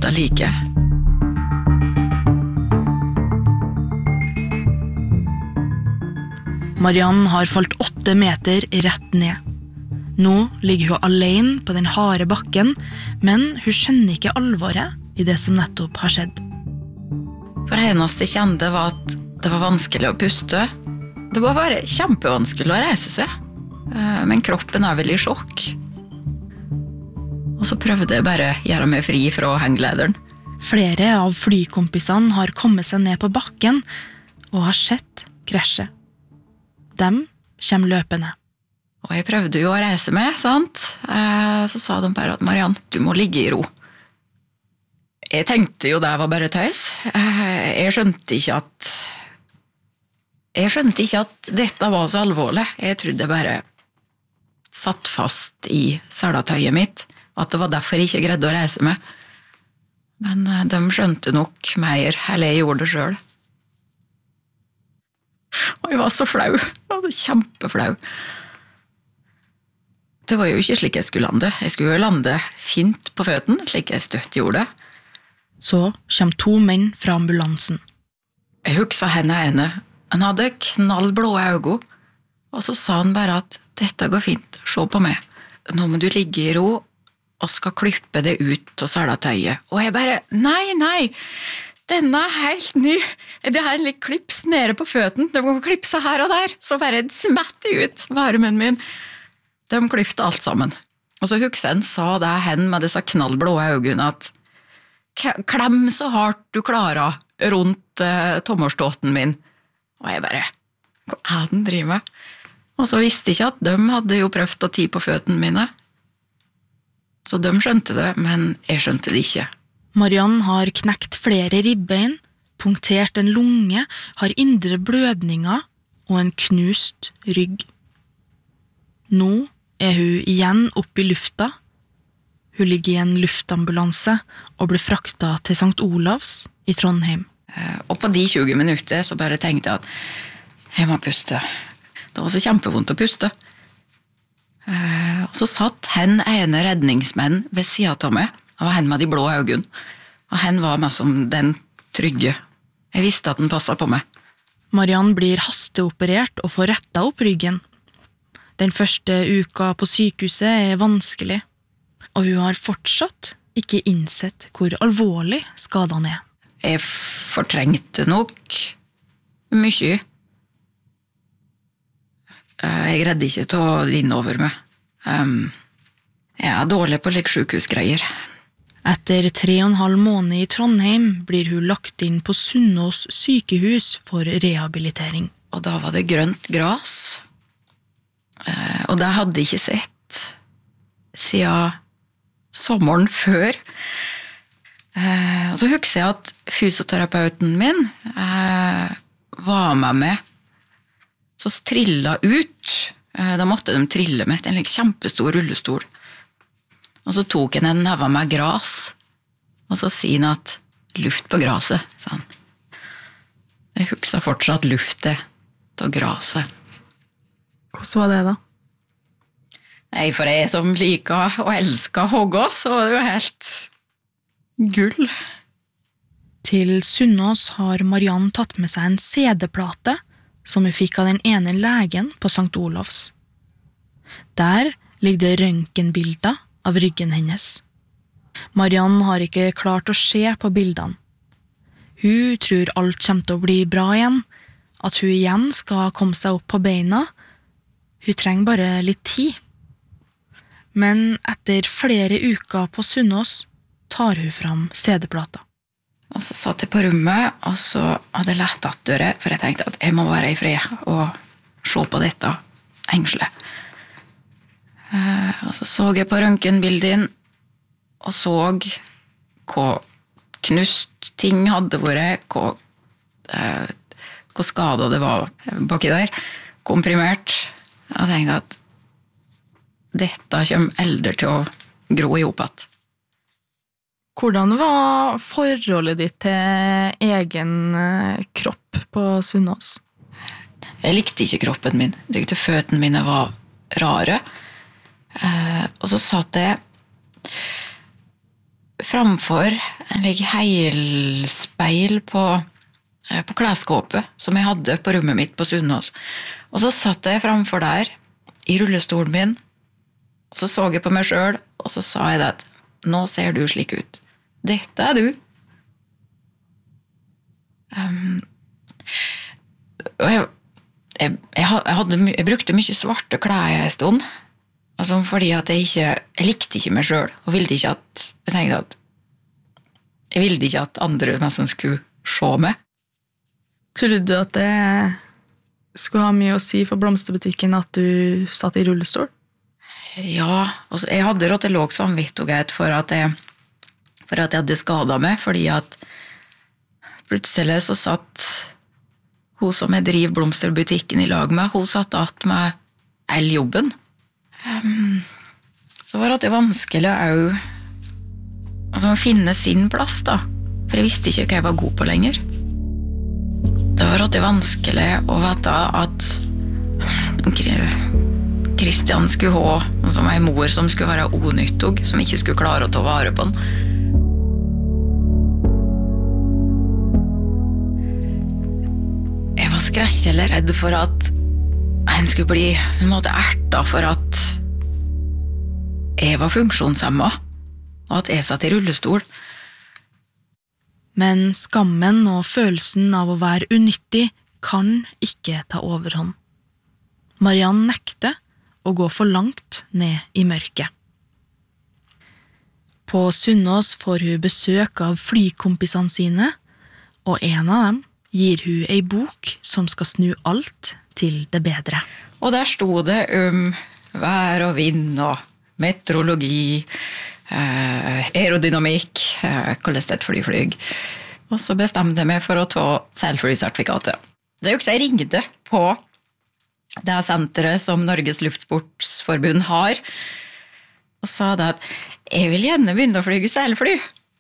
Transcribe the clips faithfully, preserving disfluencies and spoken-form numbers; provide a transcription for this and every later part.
skada like. Mariann har falt åtte meter rett ned. Nå ligger hun alene på den harde bakken, men hun skjønner ikke alvoret i det som nettopp har skjedd. For eneste jeg kjente var at det var vanskelig å puste. Det var bare kjempevanskelig å reise seg. Men kroppen er vel i sjokk. Og så prøvde jeg bare å gjøre meg fri fra henglederen. Flere av flykompisene har kommet seg ned på bakken og har sett krasjet. De kommer løpende. Og jeg prøvde jo å reise meg, sant? Så sa de bare at Mariann, du må ligge i ro. Jeg tenkte jo det var bare tøys. Jeg skjønte ikke at Jeg skjønte ikke at dette var så alvorlig. Jeg trodde jeg bare satt fast i selatøyet mitt, og at det var derfor jeg ikke greide å reise meg. Men de skjønte nok mer, eller jeg gjorde det selv. Og jeg var så flau. Jeg var så kjempeflau. Det var jo ikke slik jeg skulle lande. Jeg skulle jo lande fint på føtten, slik jeg støtt gjorde. Så kommer to menn fra ambulansen. Jeg huksa henne ene. Han hadde knallblå øyne, og så sa han bare at dette går fint, se på meg. Nå må du ligge i ro, og skal klippe det ut og selatøyet. Og jeg bare, nei, nei, denne er helt ny. Det er en litt klips nede på føtten. De må klippe seg her og der, så bare smette ut varmen min. De klippte alt sammen. Og så huksen sa det hen med disse knallblå øynene at klem så hardt du klarer rundt uh, tommelståten min. Og jeg bare, hva er den driver med? Og så visste jeg ikke at de hadde jo prøvd å ti på føttene mine. Så de skjønte det, men jeg skjønte det ikke. Mariann har knekt flere ribbein, punktert en lunge, har indre blødninger og en knust rygg. Nå er hun igjen opp i lufta. Hun ligger i en luftambulanse og blir fraktet til Sankt Olavs i Trondheim. Og på de tjue minutter så bare tenkte jeg at jeg må puste. Det var så kjempevondt å puste. Og så satt hen ene redningsmenn ved siden av meg, og hen med de blå øynene. Og hen var meg som den trygge. Jeg visste at den passet på meg. Mariann blir hasteoperert og får rettet opp ryggen. Den første uka på sykehuset er vanskelig, og hun har fortsatt ikke innsett hvor alvorlig skadene er. Jeg fortrengte nok mye. Jeg greide ikke til å vinne over meg. Jeg er dårlig på like sykehusgreier. Etter tre og en halv måned i Trondheim blir hun lagt inn på Sunnaas sykehus for rehabilitering. Og da var det grønt gras. Og det hadde jeg ikke sett siden sommeren før. Og så husker jeg at fysioterapeuten min var med meg. Så trillet ut. Da måtte de trille med en kjempestor rullestol. Og så tok han en neve med gras. Og så sier han at luft på graset, sa han. Jeg husker fortsatt luftet til graset. Hvordan var det da? Nei, for jeg som liker og elsker hogga, så var det jo helt gull. Til Sunnaas har Mariann tatt med seg en C D-plate som hun fikk av den ene legen på Sankt Olavs. Der ligger det røntgenbilder av ryggen hennes. Mariann har ikke klart å se på bildene. Hun tror alt kommer til å bli bra igjen, at hun igjen skal komme seg opp på beina. Hun trenger bare litt tid. Men etter flere uker på Sunnaas tar hun fram C D-plata. Og så satt jeg på rommet, og så hadde jeg lett at døra, for jeg tenkte at jeg må være i fred og se på dette engselet. Og så så jeg på røntgenbilden, og så hva knust ting hadde vært, hva, hva skadet det var baki der, komprimert. Jeg tenkte at dette kommer eldre til å gro i opphatt. Hvordan var forholdet ditt til egen kropp på Sunnaas? Jeg likte ikke kroppen min. Jeg tykte føttene mine var rare. Og så satt jeg framfor en like heilspeil på, på klesskåpet som jeg hadde på rommet mitt på Sunnaas. Og så satt jeg framfor der i rullestolen min, og så så jeg på meg selv, og så sa jeg det at nå ser du slik ut. Dette er du. Um, og jeg, jeg, jeg, hadde, jeg brukte mye svarte klær en stund, altså fordi at jeg ikke, jeg likte ikke meg selv, og ville ikke at, jeg tenkte at, jeg ville ikke at andre som skulle se meg. Trodde du at det skulle ha mye å si for blomsterbutikken at du satt i rullestol? Ja, altså jeg hadde rått låg samvittighet for at jeg, for at jeg hadde skadet meg, fordi at plutselig så satt hun som jeg driver blomsterbutikken i lag med, hun satt att med all jobben. Um, så var det vanskelig å altså, finne sin plass da, for jeg visste ikke hva jeg var god på lenger. Det var det vanskelig å vite at Kristian skulle ha som en mor som skulle være onyttig, som ikke skulle klare å ta vare på den. Jeg var skrekkelig redd for at han skulle bli en måte erta for at jeg var funksjonshemmet, og at jeg satt i rullestol. Men skammen og følelsen av å være unyttig kan ikke ta overhånd. Mariann nekter å gå for langt ned i mørket. På Sunnaas får hun besøk av flykompisene sine, og en av dem gir hun ei bok som skal snu alt til det bedre. Og der sto det om vær og vind og meteorologi, eh, aerodynamikk, eh, hvordan det fly flyg. Og så bestemte jeg meg for å ta seilflysertifikatet. Det er jo ikke så jeg ringte på det senteret som Norges Luftsportsforbund har, og sa det at jeg vil gjerne begynne å flyge seilfly.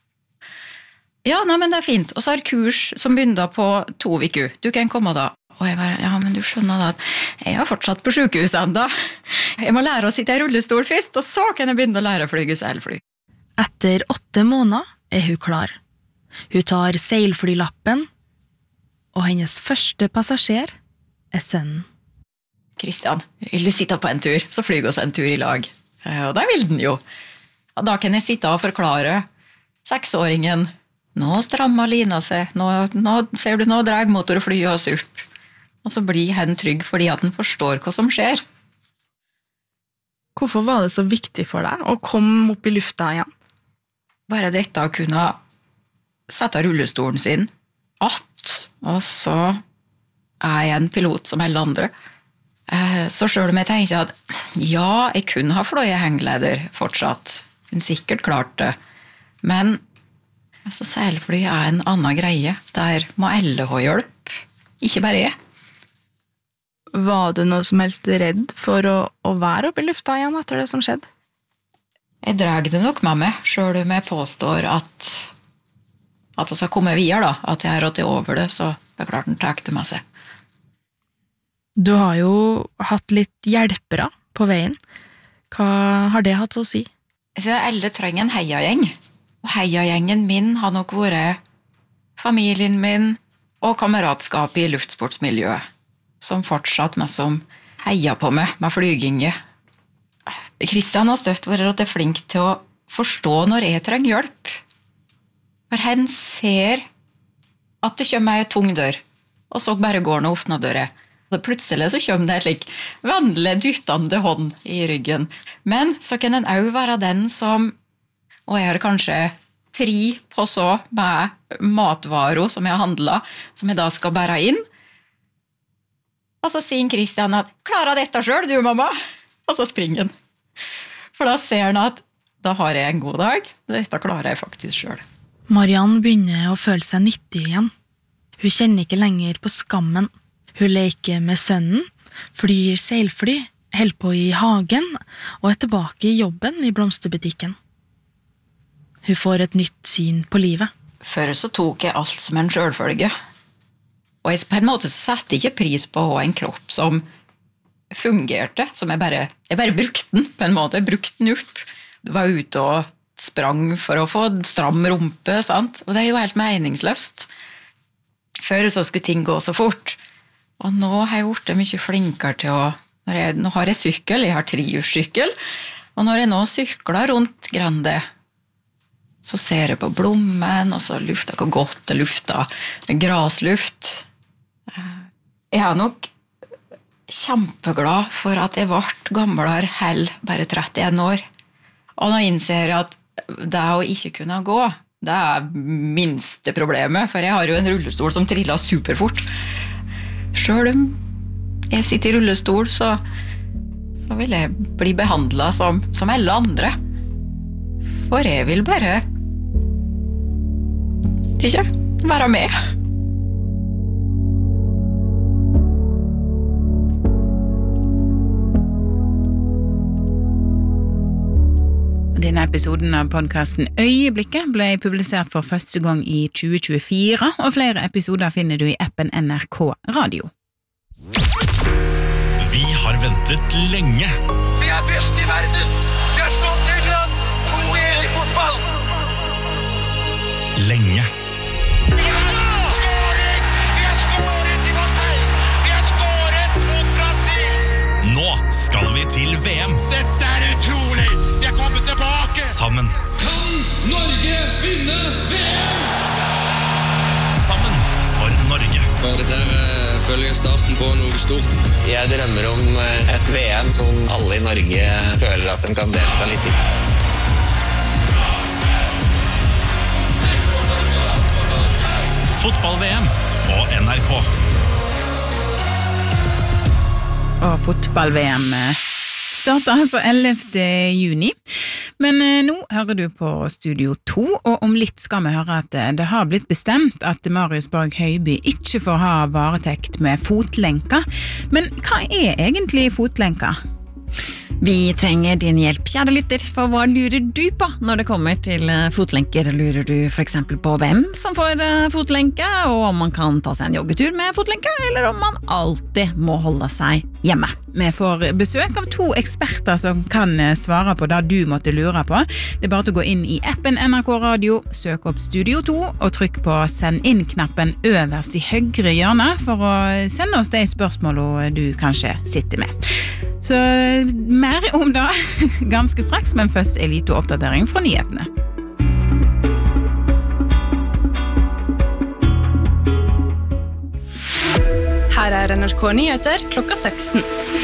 Ja, nei, men det er fint. Og så har kurs som begynner på to uker. Du kan komme da. Og jeg bare, ja, men du skjønner da at jeg har fortsatt på sykehuset enda. Jeg må lære å sitte i rullestol først, og så kan jeg begynne å lære å flyge seilfly. Etter åtte måneder er hun klar. Hun tar seilflylappen, og hennes første passasjer er sønnen. Kristian, vil du sitte på en tur, så flyg oss en tur i lag. Og det vil den jo. Og da kan jeg sitte og forklare seksåringen, nå strammer lina seg, nå, nå ser du nå dreg motorflyet og surt. Og så blir han trygg fordi at han forstår hva som skjer. Hvorfor var det så viktig for deg å komme opp i lufta igjen? Bare dette å kunne sette rullestolen sin att, og så er jeg en pilot som alle andre. Så selv om jeg tenker at ja, jeg kunne ha fløyet hengleder fortsatt, hun sikkert klart det, men altså, seilfly er en annen greie, der må alle ha hjelp, ikke bare jeg. Var du noe som helst redd for å, å være oppe i lufta igjen etter det som skjedde? Jeg dreg det nok med meg, selv om jeg påstår at at vi har kommet videre, da, at jeg har rått over det, så det er klart den tar det med seg. Du har jo hatt litt hjelpere på veien. Hva har det hatt å si? Så alle trenger en heiagjeng, og heiagjengen min har nok vært familien min og kameratskapet i luftsportsmiljøet, som fortsatt med som heier på meg med flyginge. Kristian har støtt vært at jeg er flink til å forstå når jeg trenger hjelp. For han ser at det kommer en tung dør, og så bare går han og åpner døra. Og plutselig så kommer det et slik vennlig dyttende hånd i ryggen. Men så kan den også være den som, og jeg har kanskje tre på så med matvarer som jeg har handlet, som jeg da skal bære inn. Og så sier Kristian at, klarer dette selv du, mamma? Og så springer han. For da ser han at, da har jeg en god dag, dette klarer jeg faktisk selv. Mariann begynner å føle seg nyttig igjen. Hun kjenner ikke lenger på skammen. Hun leker med sønnen, flyr seilfly, holder på i hagen og er tilbake i jobben i blomsterbutikken. Hun får et nytt syn på livet. Før så tok jeg alt som en selvfølge. Og jeg, på en måte så satte jeg ikke pris på å ha en kropp som fungerte, som jeg bare, jeg bare brukte den på en måte. Jeg brukte den opp. Du var ute og kraftsprang for å få stram rumpe, sant? Og det er jo helt meningsløst. Før så skulle ting gå så fort. Og nå har jeg gjort det mye flinkere til å... Når jeg, nå har jeg sykkel, jeg har trehjulssykkel, og når jeg nå sykler rundt grandet, så ser jeg på blommen, og så lufter jeg hvor godt det lufter, med grasluft. Jeg er nok kjempeglad for at jeg ble gamlere hell, bare trettien år. Og nå innser jeg at det å ikke kunne gå, det er minste problemet, for jeg har jo en rullestol som trillet superfort. Selv om jeg sitter i rullestol, så, så vil jeg bli behandlet som, som alle andre. For jeg vil bare ikke være med. Denne episoden av podcasten Øyeblikket ble publisert for første gang i tjue tjuefire, og flere episoder finner du i appen N R K Radio. Vi har ventet lenge. Vi er best i verden! Vi har slått England to en i fotball! Lenge. Vi har skåret! Vi har skåret i Marseille! Vi har skåret mot Brasil! Nå skal vi til V M. Dette er utrolig! Vi er kommet tilbake! Sammen. Kan Norge vinne V M? Sammen for Norge. Og dette er, føler jeg starten på noe stort. Jeg drømmer om et V M som alle i Norge føler at de kan delta litt i. Fotball-V M på N R K. Og fotball-V M starter altså ellevte juni. Men nå hører du på Studio to, og om litt skal vi høre at det har blitt bestemt at Marius Borg Høiby ikke får ha varetekt med fotlenka. Men hva er egentlig fotlenka? Vi trenger din hjelp, kjære lytter, for hva lurer du på når det kommer til fotlenker? Lurer du for eksempel på hvem som får fotlenke, og om man kan ta seg en joggetur med fotlenke, eller om man alltid må holde seg hjemme? Vi får besøk av to eksperter som kan svare på det du måtte lure på. Det er bare til å gå inn i appen N R K Radio, søk opp Studio to og trykk på send inn-knappen øverst i høyre hjørne for å sende oss de spørsmålene du kanskje sitter med. Så mer om det ganske straks, men først en liten oppdatering fra nyhetene. Her er N R K Nyheter klokka seksten.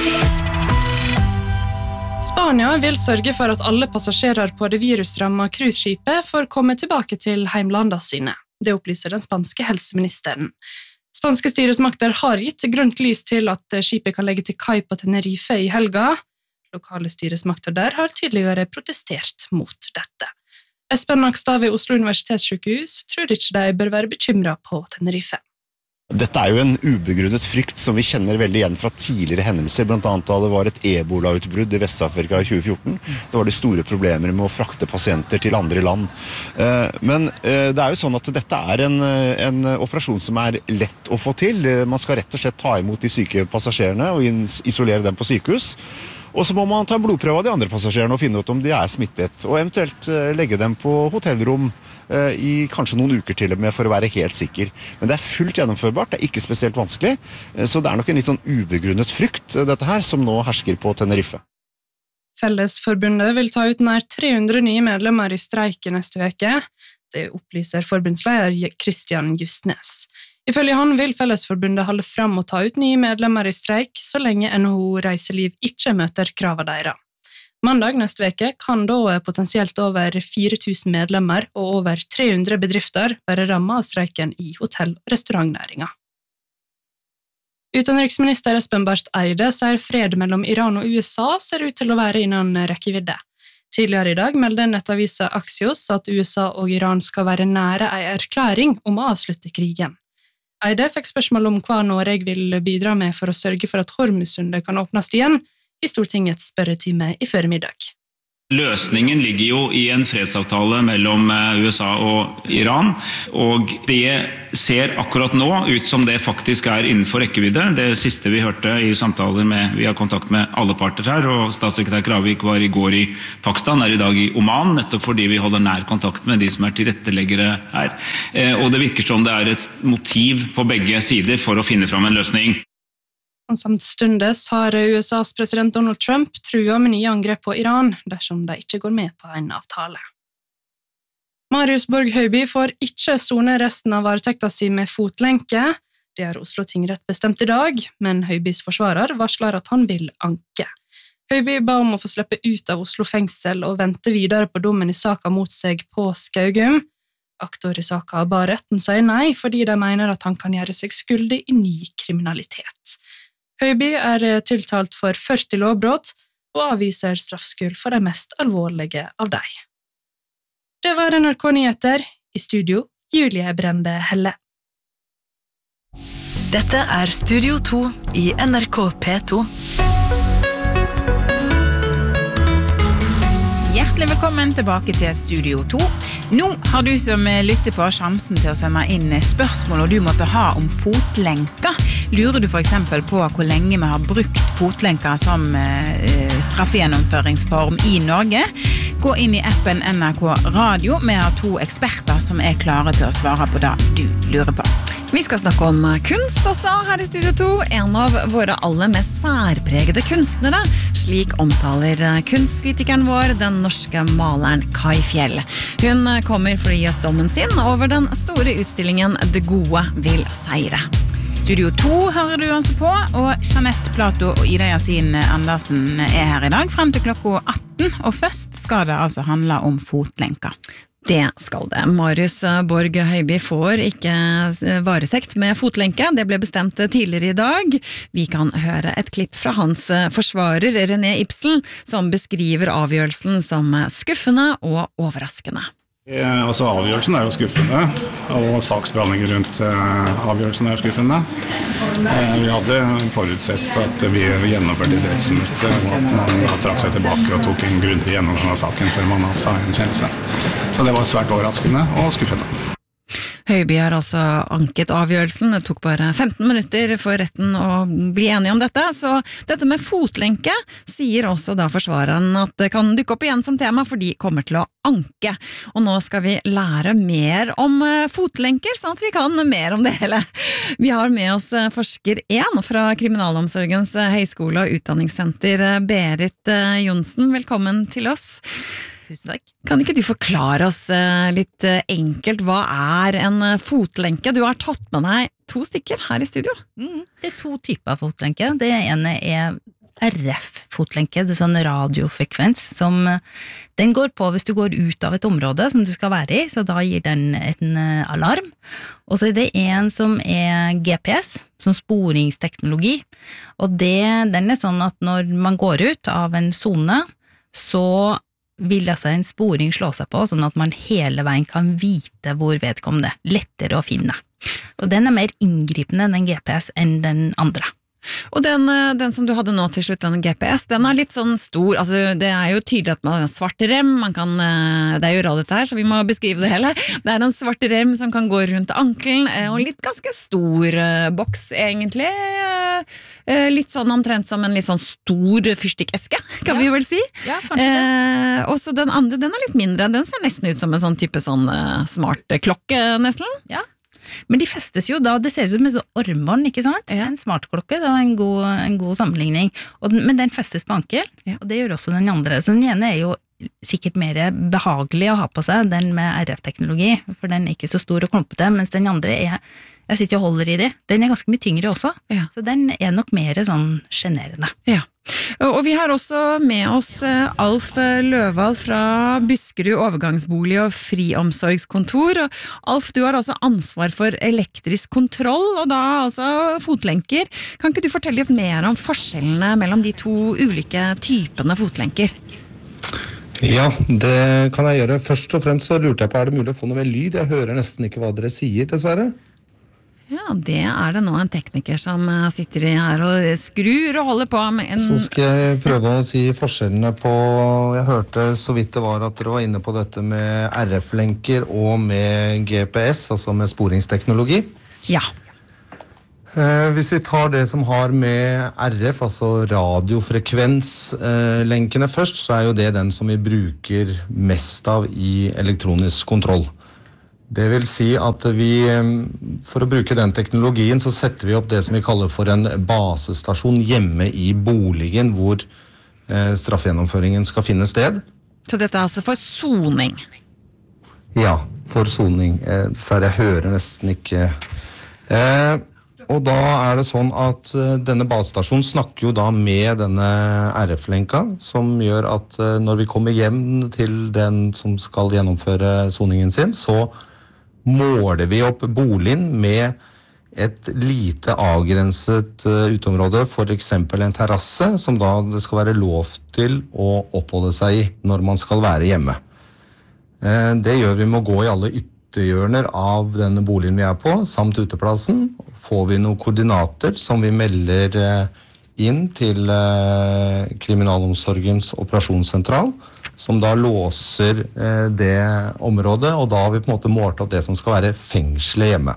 Spania vil sørge for at alle passasjerer på det virusramma cruiseskipet får komme tilbake til heimlandene sine. Det opplyser den spanske helseministeren. Spanske styresmakter har gitt grønt lys til at skipet kan legge til kai på Tenerife i helga. Lokale styresmakter der har tidligere protestert mot dette. Espen Nakstad ved Oslo universitetssykehus tror ikke de bør være bekymret på Tenerife. Dette er jo en ubegrunnet frykt som vi kjenner veldig igjen fra tidligere hendelser, blant annet da det var et ebola-utbrudd i Vest-Afrika i tjue fjorten. Det var de store problemer med å frakte pasienter til andre land. Men det er jo sånn at dette er en, en operasjon som er lett å få til. Man skal rett og slett ta imot de syke passasjerene og isolere dem på sykehus. Og så må man ta en blodprøve av de andre passasjerene og finne ut om de er smittet, og eventuelt legge dem på hotellrom i kanskje noen uker til og med for å være helt sikker. Men det er fullt gjennomførbart, det er ikke spesielt vanskelig, så det er nok en litt sånn ubegrunnet frykt, dette her, som nå hersker på Tenerife. Fellesforbundet vil ta ut nær tre hundre nye medlemmer i streik i neste veke. Det opplyser forbundsleder Christian Justnes. Ifølge han vil Fellesforbundet holde frem og ta ut nye medlemmer i streik så lenge N H O Reiseliv ikke møter kravet deres. Mandag neste veke kan da potensielt over fire tusen medlemmer og over tre hundre bedrifter være rammet av streiken i hotell- og restaurantnæringen. Utenriksminister Espen Barth Eide sier fred mellom Iran og U S A ser ut til å være innen rekkevidde. Tidligere i dag meldte nettavisa Axios at U S A og Iran skal være nære en erklæring om å avslutte krigen. Eide fikk spørsmål om hva Norge vil bidra med for å sørge for at Hormuzsundet kan åpnes igjen i Stortingets spørretime i formiddag. Løsningen ligger jo i en fredsavtale mellom U S A og Iran, og det ser akkurat nå ut som det faktisk er innenfor rekkevidde. Det siste vi hørte i samtaler med, vi har kontakt med alle parter her, og statssekretær Kravik var i går i Pakistan, er i dag i Oman, nettopp fordi vi holder nær kontakt med de som er tilretteleggere her. Og det virker som det er et motiv på begge sider for å finne fram en løsning. Og samtidig har U S A's president Donald Trump truet med nye angrep på Iran dersom de ikke går med på en avtale. Marius Borg Høiby får ikke sone resten av varetekta si med fotlenke. Det har Oslo tingrett bestemt i dag, men Høibys forsvarer varsler at han vil anke. Høiby ba om å få slippe ut av Oslo fengsel og vente videre på dommen i saka mot seg på Skaugum. Aktor i saka ba retten sier nei, fordi de mener at han kan gjøre seg skyldig i ny kriminalitet. Høiby er tiltalt for førti lovbrott og avviser straffskyld for de mest alvorlige av dem. Det var N R K Nyheter. I studio, Julie Brende Helle. Dette er Studio to i N R K P to. Hjertelig velkommen tilbake til Studio to. Nå har du som lytter på sjansen til å sende inn spørsmål og du måtte ha om fotlenker. Lurer du for eksempel på hvor lenge vi har brukt fotlenker som eh, straffegjennomføringsform i Norge? Gå inn i appen N R K Radio. Vi har to eksperter som er klare til å svare på det du lurer på. Vi skal snakke om kunst også her i Studio to, en av våre aller mest særpregede kunstnere. Slik omtaler kunstkritikeren vår, den norske maleren Kai Fjell. Hun kommer for å gi oss dommen sin over den store utstillingen Det gode vil seire. Studio to hører du altså på, og Jeanette Plato og Ida Yasin Andersen er her i dag frem til klokka atten, og først skal det altså handle om fotlenker. Det skal det. Marius Borg Høiby får ikke varetekt med fotlenke. Det ble bestemt tidligere i dag. Vi kan høre et klipp fra hans forsvarer, René Ibsen, som beskriver avgjørelsen som skuffende og overraskende. Eh, altså avgjørelsen er jo skuffende, og saksbehandlingen rundt eh, avgjørelsen er skuffende. Eh, vi hadde forutsett at vi gjennomførte et rettsmøte, og at man da trakk seg tilbake og tok en grundig gjennomgang av saken før man avsa en kjennelse. Så det var svært overraskende og skuffende. Høiby har altså anket avgjørelsen. Det tok bare femten minutter for retten å bli enige om dette, så dette med fotlenke sier også da forsvareren at det kan dukke opp igjen som tema, for de kommer til å anke. Og nå skal vi lære mer om fotlenker, sånn at vi kan mer om det hele. Vi har med oss forsker én fra Kriminalomsorgens høyskole og utdanningssenter, Berit Johnsen. Velkommen til oss. Tusen takk. Kan ikke du forklare oss litt enkelt, hva er en fotlenke? Du har tatt med deg to stykker her i studio. Mm, det er to typer fotlenke. Det ene er R F-fotlenke, det er sånn radiofrekvens, som den går på hvis du går ut av et område som du skal være i, så da gir den en alarm. Og så er det en som er G P S, som sporingsteknologi, og det, den er sånn at når man går ut av en zone, så vil altså en sporing slå seg på, sånn at man hele veien kan vite hvor vedkommende, lettere å finne. Så den er mer inngripende enn en G P S enn den andre. Og den, den som du hadde nå til slutt, den G P S, den er litt sånn stor, altså det er jo tydelig at man har en svart rem, man kan, det er jo radio her, så vi må beskrive det hele. Det er en svart rem som kan gå rundt ankelen, og litt ganske stor boks egentlig, litt sånn omtrent som en litt sånn stor fyrstikkeske, kan ja. vi vel si. Ja, kanskje det. Eh, og så den andre, den er litt mindre, den ser nesten ut som en sånn type sånn smart klokke nesten. Ja. Men de festes jo da, det ser ut som en ormbånd, ikke sant? Ja. En smartklokke, det var en god, en god sammenligning. Og den, men den festes på ankel, ja. Og det gjør også den andre. Så den ene er jo sikkert mer behagelig å ha på seg, den med R F-teknologi, for den er ikke så stor og klumpete, mens den andre er, jeg sitter og holder i det, den er ganske mye tyngre også, ja. Så den er nok mer sånn generende. Ja. Og vi har også med oss Alf Løvald fra Buskerud overgangsbolig og friomsorgskontor. Alf, du har altså ansvar for elektrisk kontroll, og da altså fotlenker. Kan ikke du fortelle litt mer om forskjellene mellom de to ulike typene fotlenker? Ja, det kan jeg gjøre. Først og fremst så lurte jeg på, er det mulig å få noe med lyd? Jeg hører nesten ikke hva dere sier, dessverre. Ja, det er det nå en tekniker som sitter i her og skrur og holder på med en... Så skal jeg prøve å si forskjellene på, jeg hørte så vidt det var at dere var inne på dette med R F-lenker og med G P S, altså med sporingsteknologi. Ja. Eh, hvis vi tar det som har med R F, altså radiofrekvenslenkene først, så er jo det den som vi bruker mest av i elektronisk kontroll. Det vil si at vi, for å bruke den teknologien, så setter vi opp det som vi kaller for en basestasjon hjemme i boligen hvor eh, straffegjennomføringen skal finne sted. Så dette er altså for soning? Ja, for soning. Eh, så jeg hører nesten ikke... Eh, og da er det sånn at uh, denne basestasjonen snakker jo da med denne R F-lenka, som gjør at uh, når vi kommer hjem til den som skal gjennomføre soningen sin, så måler vi opp boligen med et lite avgrenset uh, utområde, for eksempel en terrasse, som da det skal være lov til å oppholde seg i når man skal være hjemme. Uh, det gjør vi med å gå i alle ytterhjørner av denne boligen vi er på, samt uteplassen. Får vi noen koordinater som vi melder inn til Kriminalomsorgens operasjonssentral, som da låser det området, og da har vi på en måte målt opp det som skal være fengselet hjemme.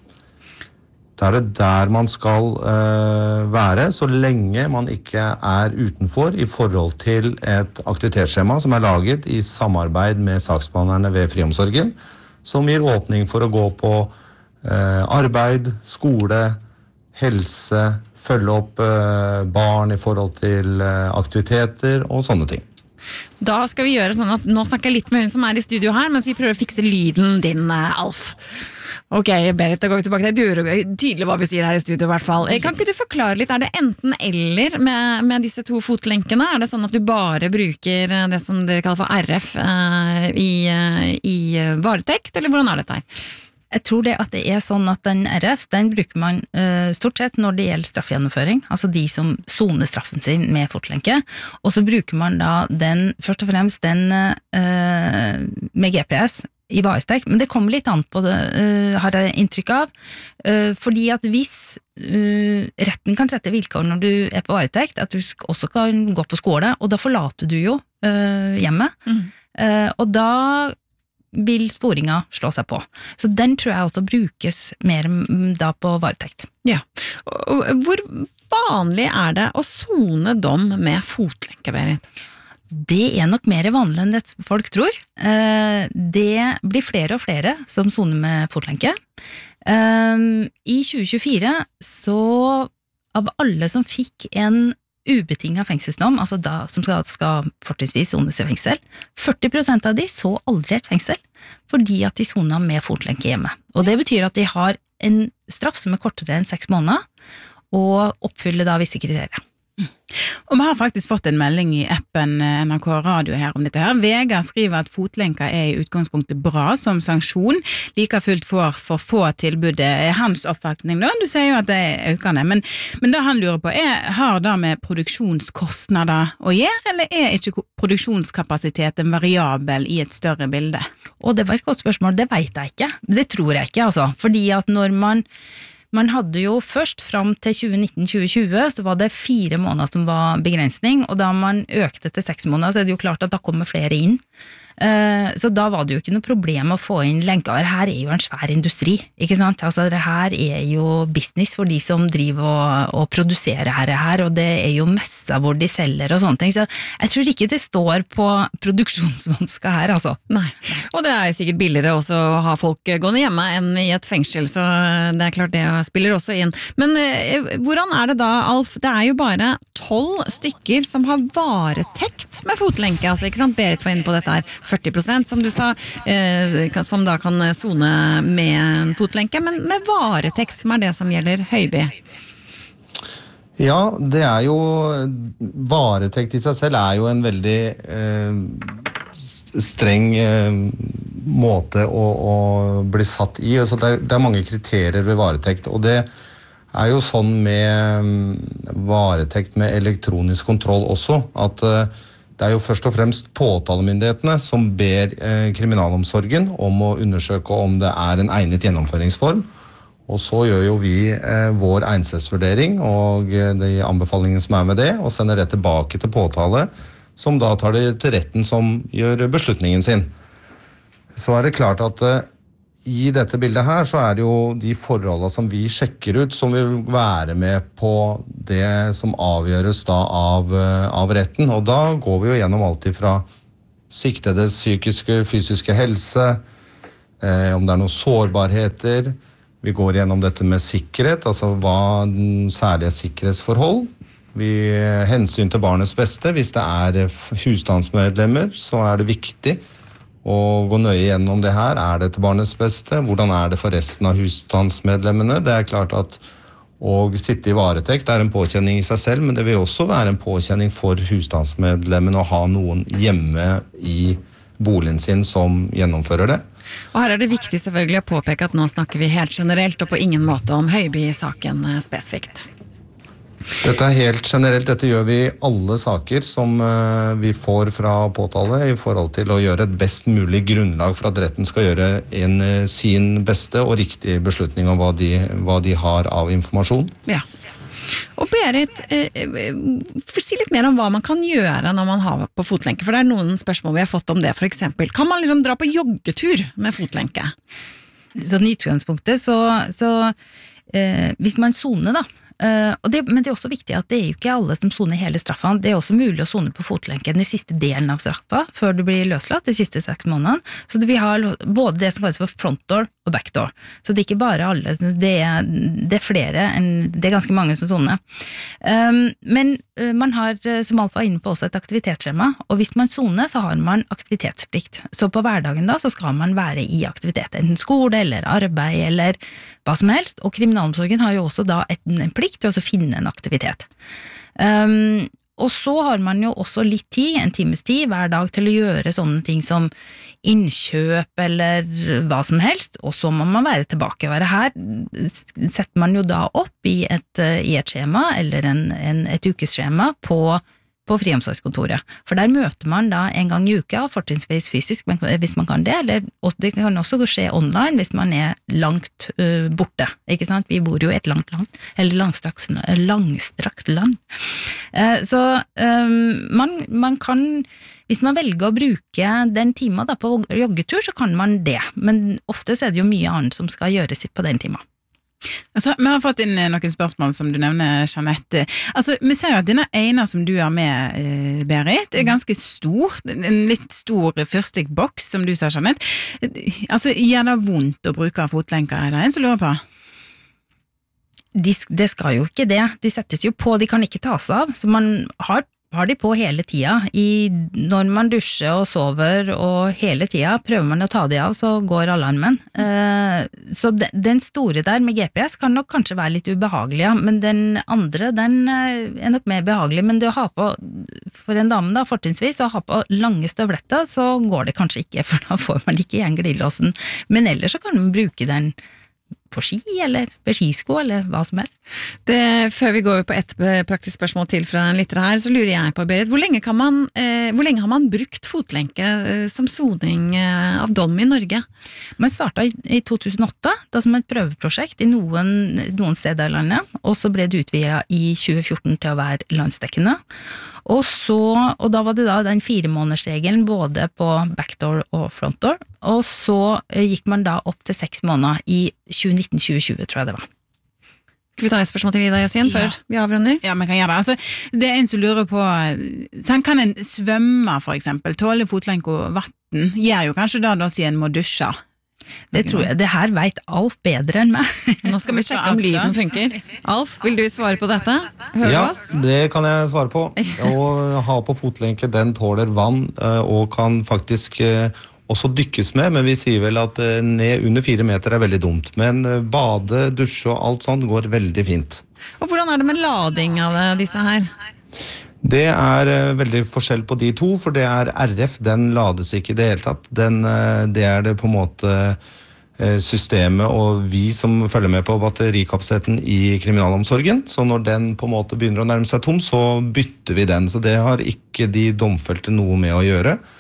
Da er det der man skal være, så lenge man ikke er utenfor i forhold til et aktivitetsskjema som er laget i samarbeid med saksbehandlerne ved friomsorgen, som gir åpning for å gå på Eh, arbeid, skole, helse, følge opp eh, barn i forhold til eh, aktiviteter og sånne ting. Da skal vi gjøre sånn at nå snakker jeg litt med hun som er i studio her, mens vi prøver å fikse lyden din, Alf. Ok, Berit, da går vi tilbake til. Du hører tydelig hva vi sier her i studio i hvert fall. Kan ikke du forklare litt, er det enten eller med, med disse to fotlenkene? Er det sånn at du bare bruker det som dere kaller for R F eh, i, i varetekt, eller hvordan er dette her? Jeg tror det at det er sånn at den R F, den bruker man uh, stort sett når det gjelder straffegjennomføring, altså de som soner straffen sin med fotlenke, og så bruker man da den, først og fremst den uh, med G P S i varetekt, men det kommer litt an på det, uh, har jeg inntrykk av, uh, fordi at hvis uh, retten kan sette vilkår når du er på varetekt, at du også kan gå på skole, og da forlater du jo uh, hjemmet, mm. uh, og da vil sporinga slå seg på. Så den tror jeg også brukes mer da på varetekt. Ja. Hvor vanlig er det å sone dom med fotlenke, Berit? Det er nok mer vanlig enn det folk tror. Det blir flere og flere som soner med fotlenke. I tjue tjuefire så av alle som fikk en ubetinget fengselsdom, altså da som skal, skal fortrinnsvis sones i fengsel, førti prosent av de så aldri et fengsel, fordi at de sonet med fotlenke hjemme. Og det betyr at de har en straff som er kortere enn seks måneder, og oppfyller da visse kriterier. Mm. Og vi har faktisk fått en melding i appen N R K Radio her om dette her. Vegard skriver at fotlenker er i utgangspunktet bra som sanksjon, like fullt får for få tilbud. Det er hans oppfatning da, du sier jo at det er økende, men, men det han lurer på er, har det med produksjonskostnader å gjøre, eller er ikke produksjonskapasiteten variabel i et større bilde? Og det var et godt spørsmål, det vet jeg ikke. Det tror jeg ikke, altså, fordi at når man Man hadde jo først fram til tjue nitten til tjue tjue, så var det fire måneder som var begrensning, og da man økte til seks måneder, så er det jo klart at da kommer flere inn. Så da var det jo ikke noe problem å få inn lenker. Her er jo en svær industri, ikke sant? Altså det her er jo business for de som driver og, og produserer her, her, og det er jo messer hvor de selger og sånne ting, så jeg tror ikke det står på produksjonsvansker her, altså. Nei, og det er sikkert billigere også å ha folk gående hjemme enn i et fengsel, så det er klart det spiller også inn. Men eh, hvordan er det da, Alf? Det er jo bare tolv stykker som har varetekt med fotlenke, altså, ikke sant? Berit var inne på dette her. førti prosent, som du sa, eh, som da kan sone med en fotlenke, men med varetekt, som er det som gjelder Høiby. Ja, det er jo, varetekt i seg selv er jo en veldig eh, streng eh, måte å, å bli satt i. Altså det, er, det er mange kriterier ved varetekt, og det er jo sånn med varetekt med elektronisk kontroll også, at eh, det er jo først og fremst påtalemyndighetene som ber eh, kriminalomsorgen om å undersøke om det er en egnet gjennomføringsform, Og så gjør jo vi eh, vår einsetsvurdering og de anbefalingene som er med det, og sender det tilbake til påtale, som da tar det til retten som gjør beslutningen sin. Så er det klart at eh, i dette bildet her så er det jo de forholdene som vi sjekker ut, som vil være med på det som avgjøres da av, av retten. Og da går vi jo gjennom alt ifra siktedes psykiske, fysiske helse, eh, om det er noen sårbarheter. Vi går gjennom dette med sikkerhet, altså hva den særlige sikkerhetsforhold. Vi hensyn til barnets beste. Hvis det er husstandsmedlemmer, så er det viktig og gå nøye gjennom det her. Er det til barnets beste? Hvordan er det for resten av husstandsmedlemmene? Det er klart at å sitte i varetekt er en påkjenning i seg selv, men det vil også være en påkjenning for husstandsmedlemmene å ha noen hjemme i boligen sin som gjennomfører det. Og her er det viktig selvfølgelig å påpeke at nå snakker vi helt generelt og på ingen måte om Høiby-saken spesifikt. Dette er helt generelt, dette gjør vi i alle saker som uh, vi får fra påtale i forhold til å gjøre et best mulig grunnlag for at retten skal gjøre en, uh, sin beste og riktige beslutning om hva de, hva de har av informasjon. Ja. Og Berit, eh, for si litt mer om hva man kan gjøre når man har på fotlenke, for det er noen spørsmål vi har fått om det, for eksempel. Kan man liksom dra på joggetur med fotlenke? Sånn i utgangspunktet, så, så eh, hvis man soner da, Uh, og det, men det er også viktig at det er jo ikke alle som soner hele straffa. Det er også mulig å sone på fotlenken i siste delen av straffa, før du blir løslatt, de siste seks månedene. Så vi har både det som kalles for frontdoor og backdoor. Så det er ikke bare alle, det er, det er flere, enn, det er ganske mange som soner. Um, men uh, man har, som Alf var inne på, også et aktivitetsskjema, og hvis man soner, så har man aktivitetsplikt. Så på hverdagen da, så skal man være i aktivitet, enten skole eller arbeid eller hva som helst, og kriminalomsorgen har jo også da et, en plikt til å finne en aktivitet. Um, og så har man jo også litt tid, en times tid hver dag til å gjøre sånne ting som innkjøp eller hva som helst, og så må man være tilbake. Og her setter man jo da opp i et, i et skjema eller en, en, et ukesskjema på på friomsorgskontoret. For der møter man da en gang i uka, fortrinnsvis fysisk, men hvis man kan det, eller det kan også skje online hvis man er langt uh, borte, ikke sant? Vi bor jo i et langt land, eller langstrakt, langstrakt land. Uh, så um, man, man kan, hvis man velger å bruke den timen da på joggetur, så kan man det, men ofte er det jo mye annet som skal gjøres på den timen. Altså, vi har fått inn noen spørsmål som du nevner, Jeanette. Altså, vi ser jo at denne ene som du har med, Berit, er ganske stor, en litt stor fyrstikkboks, som du sa, Jeanette. Altså, gjør det vondt å bruke fotlenker, er det en som lurer på? De, det skal jo ikke det, de settes jo på, de kan ikke tas av, så man har har de på hele tida, I, når man dusjer og sover og hele tida prøver man å ta de av, så går alarmen. Eh, så de, den store der med G P S kan nok kanskje være litt ubehagelig, ja, men den andre, den er nok mer behagelig, men det å ha på, for en dame da, fortrinnsvis, å ha på lange støvletter, så går det kanskje ikke, for da får man ikke igjen glidelåsen, men ellers så kan man bruke den på ski, eller på skisko, eller hva som helst. Det, før vi går på et praktisk spørsmål til fra en lytter her, så lurer jeg på, Berit, hvor lenge, kan man, eh, hvor lenge har man brukt fotlenke eh, som soning eh, av dom i Norge? Man startet i, i to tusen og åtte, da som et prøveprosjekt i noen, noen steder i landet, og så ble det utvidet i tjue fjorten til å være landsdekkende. Og, så, og da var det da den fire månedersregelen både på backdoor og frontdoor, og så gikk man da opp til seks måneder i tjue nitten til tjue tjue, tror jeg det var. Skal vi ta et spørsmål til Ida Yasin før ja. vi avrunder? Ja, man kan gjøre det. Altså, det er en som lurer på, sånn kan en svømme for eksempel, tåle fotlenke og vatten, gjør jo kanskje da da siden en må dusje. Det tror jeg, det her vet Alf bedre enn meg. Nå skal vi sjekke om lyden funker. Alf, vil du svare på dette? Hører ja, du oss? Det kan jeg svare på. Å ha på fotlenke, den tåler vann og kan faktisk også dykkes med, men vi sier vel at ned under fire meter er veldig dumt. Men bade, dusje og alt sånt går veldig fint. Og hvordan er det med lading av disse her? Det er uh, veldig forskjell på de to, for det er R F, den lades ikke i det hele tatt. Den, uh, det er det på en måte uh, systemet og vi som følger med på batterikapasiteten i kriminalomsorgen. Så når den på en måte begynner å nærme seg tom, så bytter vi den. Så det har ikke de domfelte noe med å gjøre.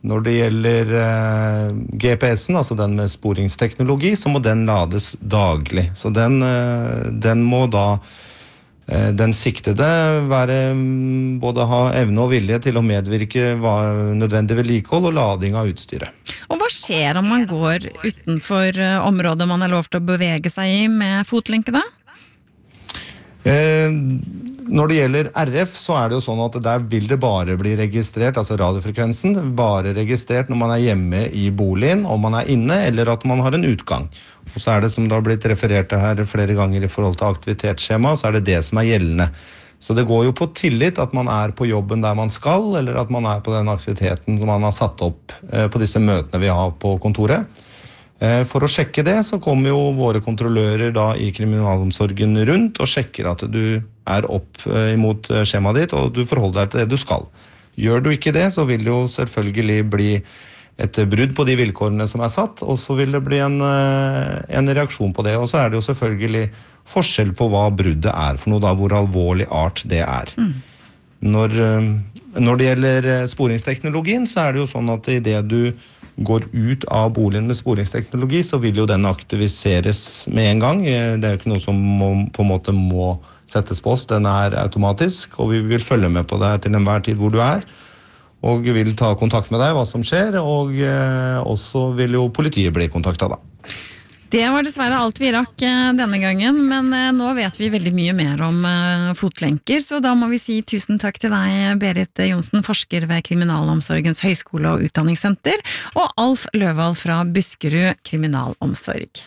Når det gjelder eh, G P S-en, altså den med sporingsteknologi, så må den lades daglig. Så den, eh, den må da eh, den siktede være, både ha evne og vilje til å medvirke nødvendig vedlikehold og lading av utstyret. Og hva skjer om man går utenfor området man er lov til å bevege seg i med fotlenke da? Eh, når det gjelder R F, så er det jo sånn at der vil det bare bli registrert, altså radiofrekvensen, bare registrert når man er hjemme i boligen, om man er inne, eller at man har en utgang. Og så er det, som det har blitt referert til her flere ganger i forhold til aktivitetsskjema, så er det det som er gjeldende. Så det går jo på tillit at man er på jobben der man skal, eller at man er på den aktiviteten som man har satt opp eh, på disse møtene vi har på kontoret. For å sjekke det, så kommer jo våre kontrollører da i kriminalomsorgen rundt og sjekker at du er opp imot skjemaet ditt, og du forholder deg til det du skal. Gjør du ikke det, så vil det jo selvfølgelig bli et brudd på de vilkårene som er satt, og så vil det bli en, en reaksjon på det. Og så er det jo selvfølgelig forskjell på hva bruddet er for noe, da, hvor alvorlig art det er. Mm. Når, når det gjelder sporingsteknologien, så er det jo sånn at i det du går ut av boligen med sporingsteknologi, så vil jo den aktiviseres med en gang. Det er jo ikke noe som må, på en måte må settes på oss, den er automatisk, og vi vil følge med på deg til enhver tid hvor du er, og vil ta kontakt med deg hva som skjer, og eh, også vil jo politiet bli kontaktet da. Det var dessverre alt vi rakk denne gangen, men nå vet vi veldig mye mer om fotlenker, så da må vi si tusen takk til deg, Berit Johnsen, forsker ved Kriminalomsorgens høyskole- og utdanningssenter, og Alf Løvold fra Buskerud Kriminalomsorg.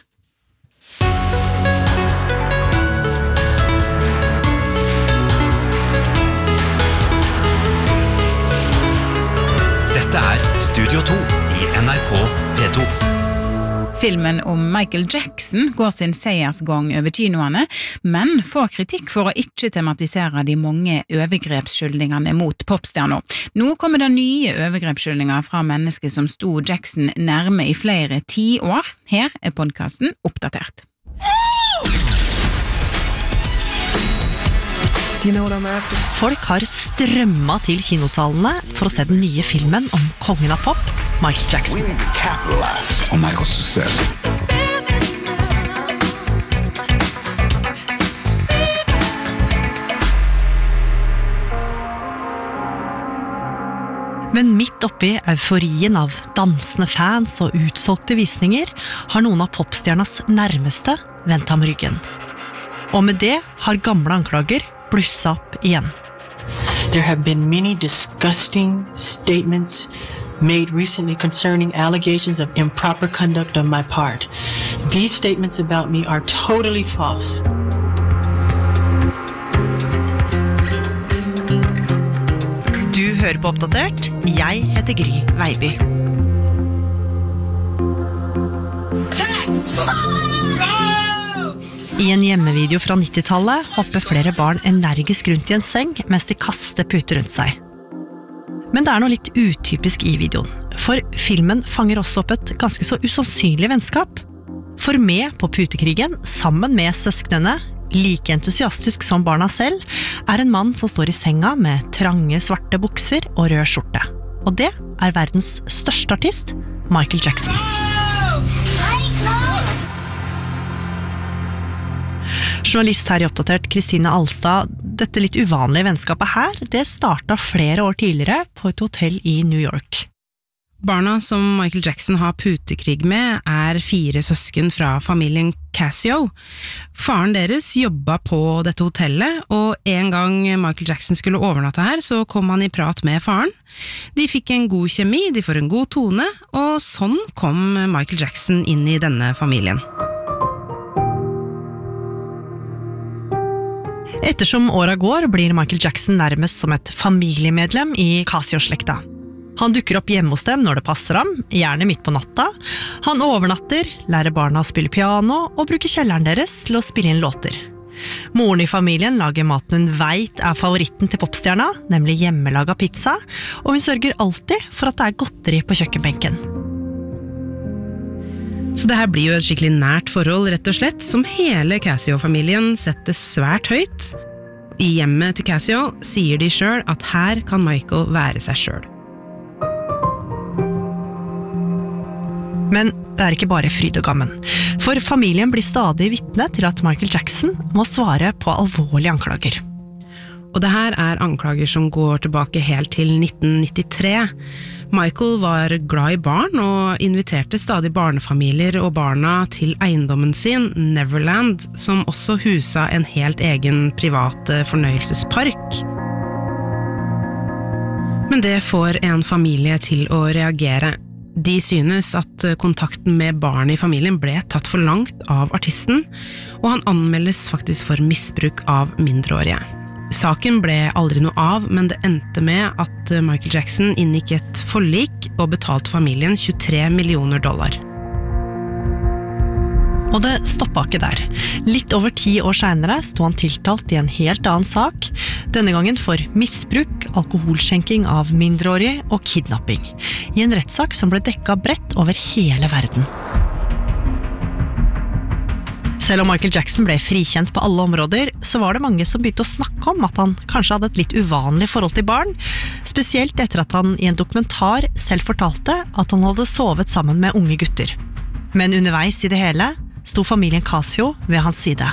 Dette er Studio to i N R K P to. Filmen om Michael Jackson går sin seiersgang over kinoene, men får kritikk for å ikke tematisere de mange overgrepsskyldningene mot popstjerner. Nå kommer det nye overgrepsskyldninger fra mennesker som sto Jackson nærme i flere ti år. Her er podcasten oppdatert. Folk har strømmet til kinosalene for å se den nye filmen om kongen av pop, Michael Jackson. We need to capitalize on Michael's success. Men midt oppi euforien av dansende fans og utsolgte visninger har noen av popstjernas nærmeste vendt ham ryggen. Og med det har gamle anklager blussa opp igjen. There have been many disgusting statements made recently concerning allegations of improper conduct on my part. These statements about me are totally false. Du hører på Oppdatert. Jeg heter Gry Veiby. I en hjemmevideo fra nittitallet hopper flere barn energisk rundt i en seng mens de kaster puter rundt seg. Men det er noe litt utypisk i videoen, for filmen fanger også opp et ganske så usannsynlig vennskap. For med på putekrigen, sammen med søsknene, like entusiastisk som barna selv, er en mann som står i senga med trange svarte bukser og rød skjorte. Og det er verdens største artist, Michael Jackson. Journalist her i Oppdatert, Kristine Alstad, dette litt uvanlige vennskapet her, det startet flere år tidligere på et hotell i New York. Barna som Michael Jackson har putekrig med er fire søsken fra familien Casio. Faren deres jobbet på dette hotellet, og en gang Michael Jackson skulle overnatte her, så kom han i prat med faren. De fikk en god kjemi, de får en god tone, og sånn kom Michael Jackson inn i denne familien. Ettersom åra går, blir Michael Jackson nærmest som et familiemedlem i Casio-slekta. Han dukker opp hjemme hos dem når det passer ham, gjerne midt på natta. Han overnatter, lærer barna å spille piano og bruker kjelleren deres til å spille inn låter. Moren i familien lager maten hun vet er favoritten til popstjerna, nemlig hjemmelaget pizza, og hun sørger alltid for at det er godteri på kjøkkenbenken. Så det her blir jo et skikkelig nært forhold, rett og slett, som hele Casio-familien setter svært høyt. I hjemmet til Casio sier de selv at her kan Michael være seg selv. Men det er ikke bare fryd og gammen. For familien blir stadig vitne til at Michael Jackson må svare på alvorlige anklager. Og det her er anklager som går tilbake helt til nitten nittitre. Michael var glad i barn og inviterte stadig barnefamilier og barna til eiendommen sin, Neverland, som også husa en helt egen privat fornøyelsespark. Men det får en familie til å reagere. De synes at kontakten med barn i familien ble tatt for langt av artisten, og han anmeldes faktisk for misbruk av mindreårige. Saken ble aldri noe av, men det endte med at Michael Jackson inngikk et forlik og betalte familien tjuetre millioner dollar. Og det stoppet ikke der. Litt over ti år senere sto han tiltalt i en helt annen sak, denne gangen for misbruk, alkoholskjenking av mindreårige og kidnapping, i en rettssak som ble dekket bredt over hele verden. Selv om Michael Jackson ble frikjent på alle områder, så var det mange som begynte å snakke om at han kanskje hadde et litt uvanlig forhold til barn, spesielt etter at han i en dokumentar selv fortalte at han hadde sovet sammen med unge gutter. Men underveis i det hele sto familien Casio ved hans side.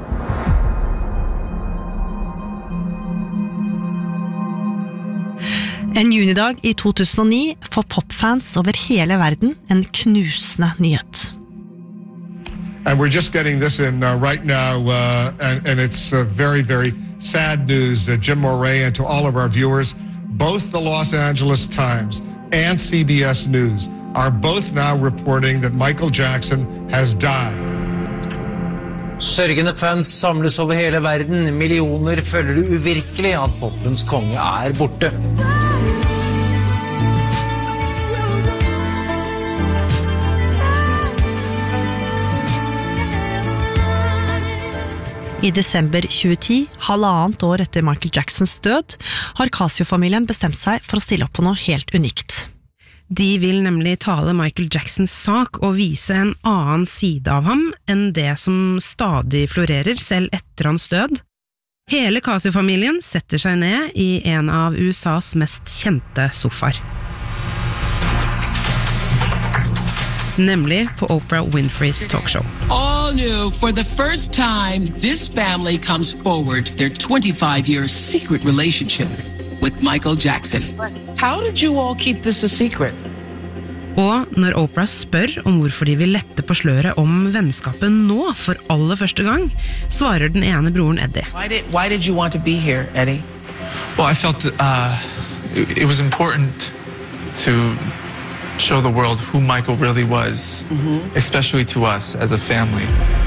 En junidag i to tusen og ni får popfans over hele verden en knusende nyhet. And we're just getting this in uh, right now, uh, and, and it's uh, very, very sad news, uh, Jim Moray, and to all of our viewers. Both the Los Angeles Times and C B S News are both now reporting that Michael Jackson has died. Sørgende fans samles over hele verden. Millioner føler det uvirkelig at popens konge er borte. I desember tjue ti, halvannet år etter Michael Jacksons død, har Casio-familien bestemt seg for å stille opp på noe helt unikt. De vil nemlig tale Michael Jacksons sak og vise en annen side av ham enn det som stadig florerer selv etter hans død. Hele Casio-familien setter seg ned i en av U S A's mest kjente sofaer. Nemlig på Oprah Winfrey's talkshow. All new, for the first time, this family comes forward their twenty-five year secret relationship with Michael Jackson. How did you all keep this a secret? Og når Oprah spør om hvorfor de vil lette på sløret om vennskapet nå for aller første gang, svarer den ene broren Eddie. Why did, why did you want to be here, Eddie? Well, I felt uh, it, it was important to show the world who Michael really was, mm-hmm. especially to us as a family.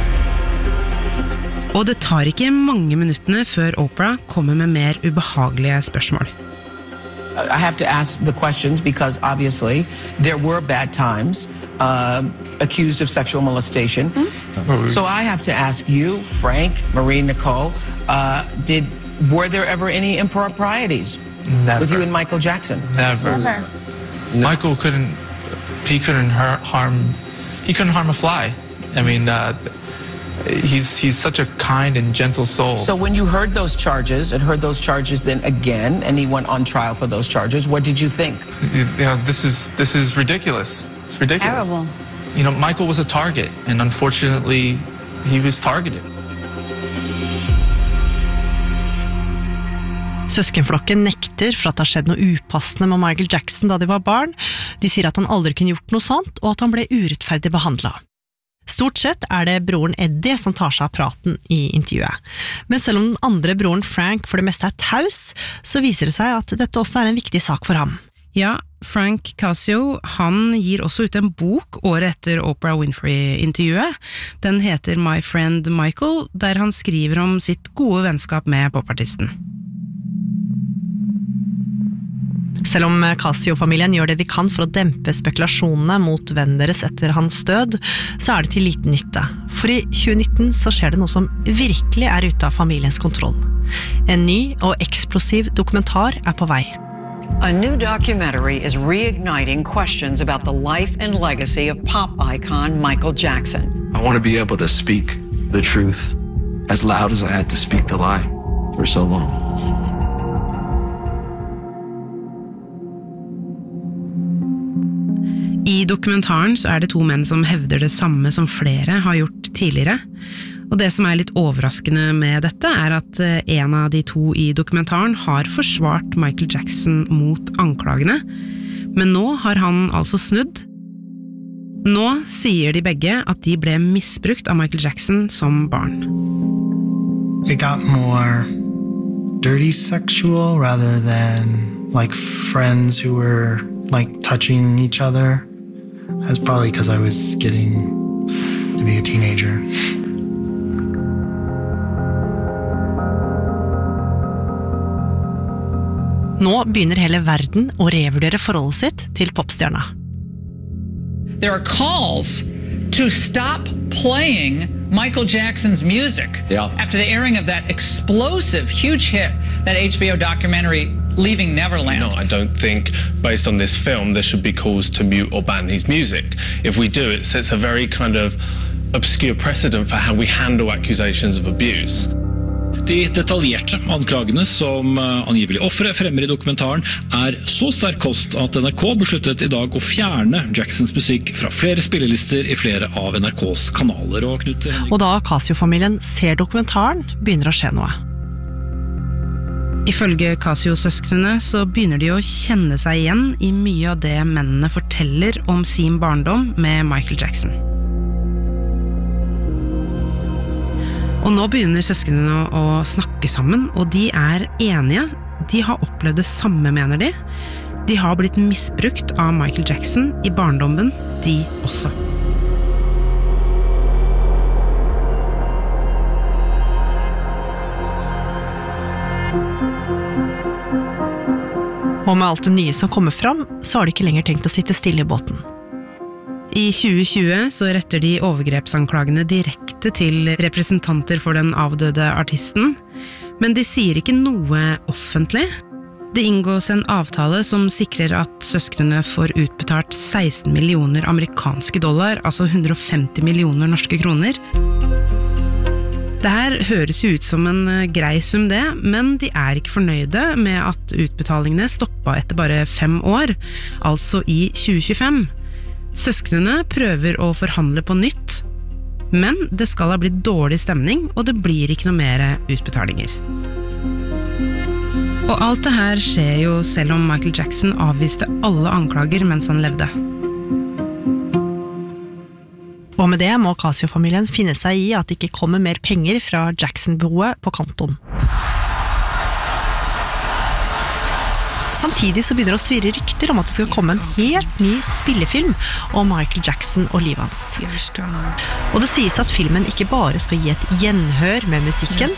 Og det tar ikke mange minuttene før Oprah kommer med mer ubehagelige spørsmål. I have to ask the questions because obviously there were bad times, uh, accused of sexual molestation. Mm-hmm. So I have to ask you, Frank, Marie, Nicole, uh, did were there ever any improprieties Never. with you and Michael Jackson? Never. Never. Michael couldn't, he couldn't hurt, harm, he couldn't harm a fly. I mean, uh, he's he's such a kind and gentle soul. So when you heard those charges and heard those charges then again, and he went on trial for those charges, what did you think? You know, this is this is ridiculous. It's ridiculous. Terrible. You know, Michael was a target, and unfortunately, he was targeted. Søskenflokken nekter for at det har skjedd noe upassende med Michael Jackson da de var barn. De sier at han aldri kunne gjort noe sånt, og at han ble urettferdig behandlet. Stort sett er det broren Eddie som tar seg av praten i intervjuet. Men selv om den andre broren Frank for det meste er taus, så viser det seg at dette også er en viktig sak for ham. Ja, Frank Casio, han gir også ut en bok året etter Oprah Winfrey-intervjuet. Den heter My Friend Michael, der han skriver om sitt gode vennskap med popartisten. Selv om Casio-familien gjør det de kan for å dempe spekulasjonene mot vennen deres etter hans død, så er det til liten nytte. For i tjue nitten så skjer det noe som virkelig er ute av familiens kontroll. En ny og eksplosiv dokumentar er på vei. A new documentary is reigniting questions about the life and legacy of pop icon Michael Jackson. I want to be able to speak the truth as loud as I had to speak the lie for so long. I dokumentaren så er det to menn som hevder det samme som flere har gjort tidligere. Og det som er litt overraskende med dette er at en av de to I dokumentaren har forsvart Michael Jackson mot anklagene, men nå har han altså snudd. Nå sier de begge at de ble misbrukt av Michael Jackson som barn. It got more dirty sexual rather than like friends who were like touching each other. That's probably because I was getting to be a teenager. Nå begynner hele verden å revurdere forholdet sitt til popstjerna. There are calls to stop playing Michael Jackson's music yeah. after the airing of that explosive, huge hit, that H B O documentary, Leaving Neverland. No, I don't think, based on this film, there should be calls to mute or ban his music. If we do, it sets a very kind of obscure precedent for how we handle accusations of abuse. De detaljerte anklagene som angivelig offre fremmer I dokumentaren er så sterk kost at NRK besluttet I dag å fjerne Jacksons musikk fra flere spillelister I flere av NRKs kanaler. Og, Knut og da Casio-familien ser dokumentaren, begynner å skje noe. Ifølge Casio-søsknene så begynner de å kjenne seg igjen I mye av det mennene forteller om sin barndom med Michael Jackson. Og nå begynner søsknene å snakke sammen, og de er enige. De har opplevd det samme, mener de. De har blitt misbrukt av Michael Jackson I barndommen, de også. Og med alt det nye som kommer fram, så har de ikke lenger tenkt å sitte stille I båten. I tjue tjue så retter de overgrepsanklagene direkte til representanter for den avdøde artisten, men de sier ikke noe offentlig. Det inngås en avtale som sikrer at søsknene får utbetalt seksten millioner amerikanske dollar, altså hundre og femti millioner norske kroner. Det her høres jo ut som en grei sum det, men de er ikke fornøyde med at utbetalingene stoppet etter bare fem år, altså I tjue tjuefem. Søsknene prøver å forhandle på nytt, men det skal ha blitt dårlig stemning, og det blir ikke noe mer utbetalinger. Og alt det her skjer jo selv om Michael Jackson avviste alle anklager mens han levde. Og med det må Casio-familien finne seg I at det ikke kommer mer penger fra Jackson-broet på kanton. Samtidig så begynner det å svirre rykter om at det skal komme en helt ny spillefilm om Michael Jackson og livet hans. Og det sies at filmen ikke bare skal gi et gjenhør med musikken,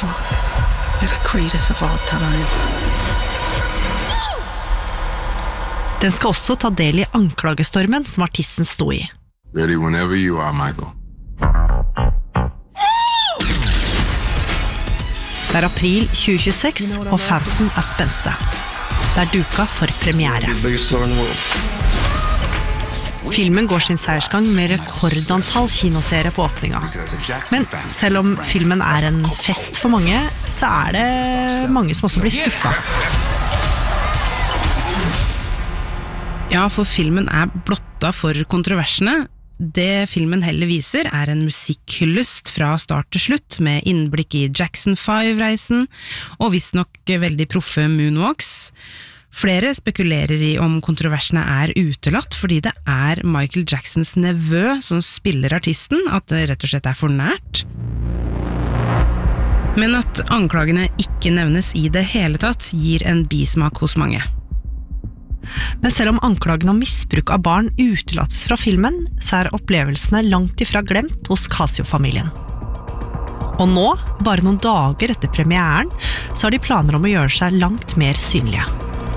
den skal også ta del I anklagestormen som artisten sto I. Ready whenever you are, Michael. Det er april tjue tjueseks, og fansen er spente. Det er duka for premiere. Filmen går sin seiersgang med rekordantall kinoseere på åpninga. Men selv om filmen er en fest for mange, så er det mange som også blir skuffet. Ja, for filmen er blotta for kontroversene. Det filmen heller viser er en musikkhyllest fra start til slutt, med innblikk I Jackson five-reisen, og visst nok veldig proffe moonwalks. Flere spekulerer I om kontroversene er utelatt, fordi det er Michael Jacksons nevø som spiller artisten, at det rett og slett er for nært. Men at anklagene ikke nevnes I det hele tatt, gir en bismak hos mange. Men selv om anklagen om misbruk av barn utelates fra filmen, så er opplevelsene langt ifra glemt hos Casio-familien. Og nå, bare noen dager etter premieren, så har de planer om å gjøre seg langt mer synlige.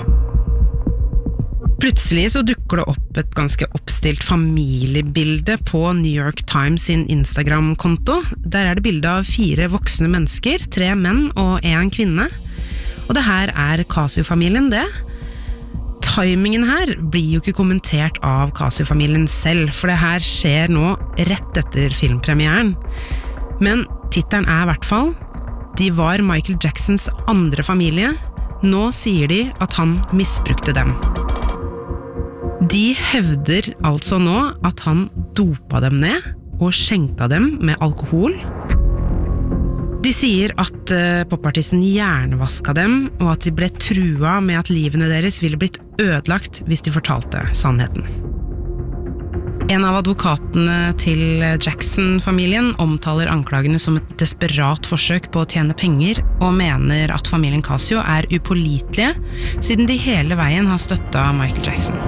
Plutselig så dukker det opp et ganske oppstilt familiebilde på New York Times sin Instagram-konto. Der er det bilde av fire voksne mennesker, tre menn og en kvinne. Og det her er Casio-familien det. Timingen her blir jo ikke kommentert av Casio-familien selv, for det her skjer nå rett etter filmpremieren. Men titelen er I hvert fall «De var Michael Jacksons andre familie. Nå sier de at han misbrukte dem». De hevder altså nå at han dopa dem ned og skjenka dem med alkohol. De sier at popartisten hjernevaska dem, og at de ble trua med at livene deres ville blitt ødelagt hvis de fortalte sannheten. En av advokatene til Jackson-familien omtaler anklagene som et desperat forsøk på å tjene penger, og mener at familien Casio er upålitelige, siden de hele veien har støttet Michael Jackson.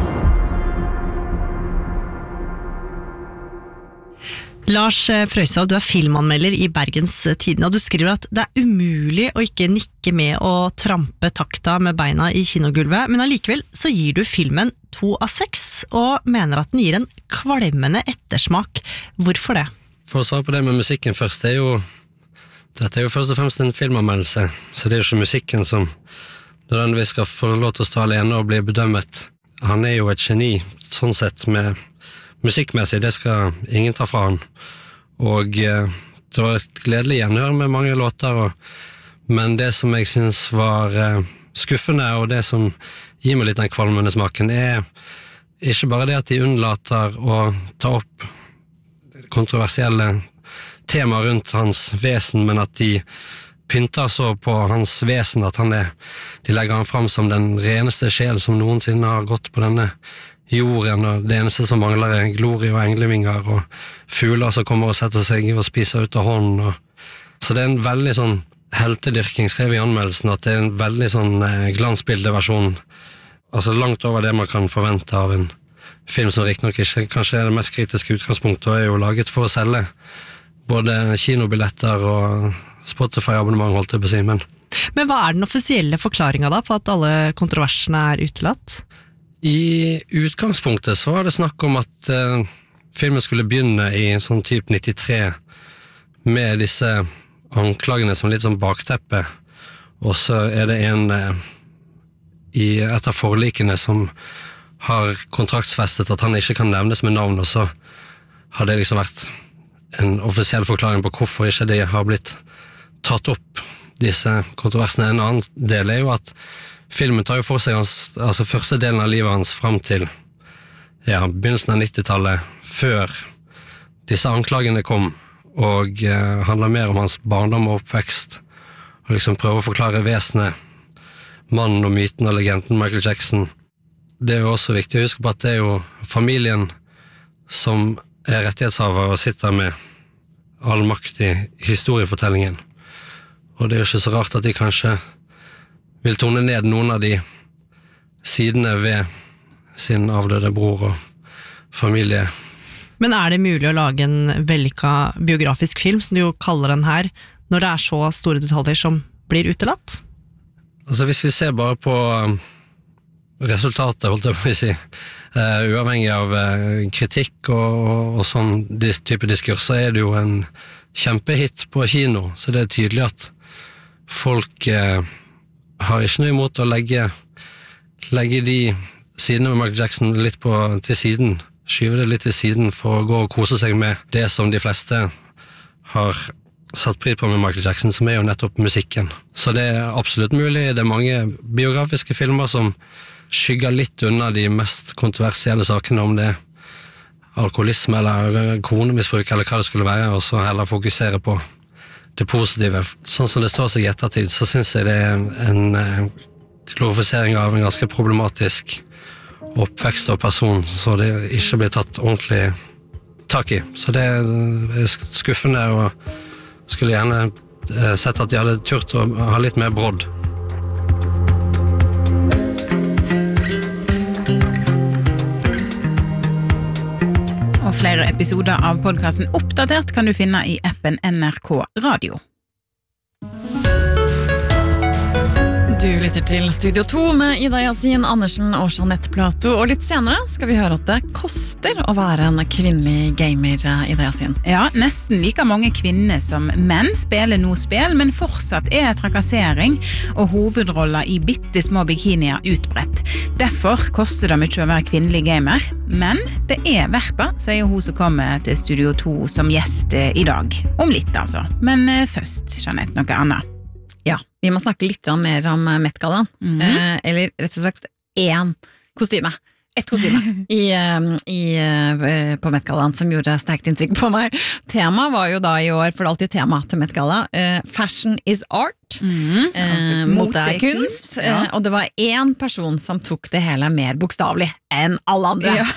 Lars Frøysov, du er filmanmelder i Bergens Tidende, og du skriver at det er umulig å ikke nikke med å trampe takta med beina i kinogulvet, men allikevel så gir du filmen to av seks, og mener at den gir en kvalmende ettersmak. Hvorfor det? For å svare på det med musikken først, det er jo, dette er jo først og fremst en filmanmeldelse, så det er jo ikke musikken som nødvendigvis skal få lov til å stå alene og bli bedømmet. Han er jo et geni, sånn sett, med musikkmessig, det skal ingen ta fra han. Og eh, det var et gledelig gjenhør med mange låter, og, men det som jeg synes var eh, skuffende, og det som gir meg litt den kvalmende smaken, er ikke bare det at de unnlater å ta opp kontroversielle tema rundt hans vesen, men at de pynter så på hans vesen at han er, de legger han fram som den reneste sjel som noensinne har gått på denne jorden, og det eneste som mangler er glorie og englevinger og fugler som kommer og setter seg og spiser ut av hånden. Og... Så det er en veldig sånn heltedyrking, skrev i anmeldelsen, at det er en veldig sånn eh, glansbildeversjon, altså langt over det man kan forvente av en film som riktignok ikke kanskje er det mest kritiske utgangspunktet, og er jo laget for å selge både kinobilletter og Spotify-abonnement, holdt jeg på å si, men... Men hva er den offisielle forklaringen da på at alle kontroversene er utelatt? I utgangspunktet så var det snakk om at uh, filmen skulle begynne i sånn typ nittitre med disse anklagene som litt sånn bakteppe, og så er det en uh, i et av forlikene som har kontraktsfestet at han ikke kan nevnes med navn, og så har det liksom vært en offisiell forklaring på hvorfor ikke de har blitt tatt opp disse kontroversene. En annen del er jo at filmen tar jo for seg hans, altså første delen av livet hans frem til ja, begynnelsen av nittitallet, før disse anklagene kom, og eh, handler mer om hans barndom og oppvekst, og liksom prøve å forklare vesenet, mannen og myten og legenden Michael Jackson. Det er jo også viktig å huske på at det er jo familien som er rettighetshaver og sitter med all makt i historiefortellingen, og det er jo ikke så rart at de kanskje vil tone ned noen av de sidene ved sin avdøde bror og familie. Men er det mulig å lage en vellykket biografisk film, som du jo kaller den her, når det er så store detaljer som blir utelatt? Altså hvis vi ser bare på resultatet, holdt jeg på å si, uh, uavhengig av uh, kritikk og, og, og sånn type diskurs, så er det jo en kjempehit på kino, så det er tydelig at folk... Uh, har ikke noe imot å legge, legge de sidene med Michael Jackson litt på, til siden, skyve det litt til siden for å gå og kose seg med det som de fleste har satt pris på med Michael Jackson, som er jo nettopp musikken. Så det er absolutt mulig. Det er mange biografiske filmer som skygger litt unna de mest kontroversielle sakene, om det er alkoholisme eller konemisbruk eller hva det skulle være, og så heller fokusere på det positive. Sånn som det står seg i ettertid, så synes jeg det er en, en glorifisering av en ganske problematisk oppvekst av person, så det ikke blir tatt ordentlig tak i. Så det er skuffende, og skulle gjerne sett at de hadde turt å ha litt mer brodd. Og flere episoder av podcasten Oppdatert kan du finne i appen N R K Radio. Du lytter til Studio to med Ida Yasin Andersen og Jeanette Plato, og litt senere skal vi høre at det koster å være en kvinnelig gamer, Ida Yasin. Ja, nesten like mange kvinner som menn spiller nå spill, men fortsatt er trakassering og hovedroller i bitte små bikinier utbredt. Derfor koster det mye å være kvinnelig gamer, men det er verdt det, sier hun som kommer til Studio to som gjest i dag. Om litt altså, men først, Jeanette, noe annet. Ja, vi må snakke litt mer om Met-gallaen, mm-hmm. eh, eller rett og slett én kostyme. ett kostyme i, i, på Met-gallaen som gjorde sterkt inntrykk på meg. Tema var jo da i år, for det er alltid tema til Met-galla, uh, Fashion is art. Mm, altså, uh, mote er kunst. Ja. Uh, og det var en person som tok det hele mer bokstavlig enn alle andre. Ja.